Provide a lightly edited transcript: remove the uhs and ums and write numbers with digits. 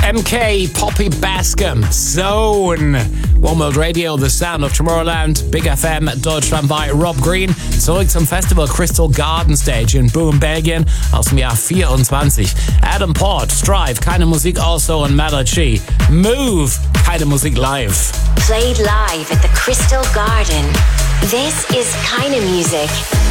MK, Poppy Bascom, Zone. One World Radio, The Sound of Tomorrowland, Big FM, deutschlandweit. Rob Green, zurück zum Festival Crystal Garden Stage in Boom, Belgien aus dem Jahr 24. Adam Port, Strive, keine Musik also und Malachi. Move, keine Musik live. Played live at the Crystal Garden. This is Kinda Music.